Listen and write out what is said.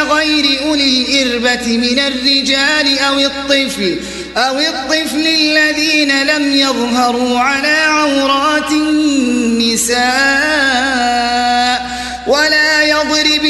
غير أولي الإربة من الرجال أو الطفل الذين لم يظهروا على عورات النساء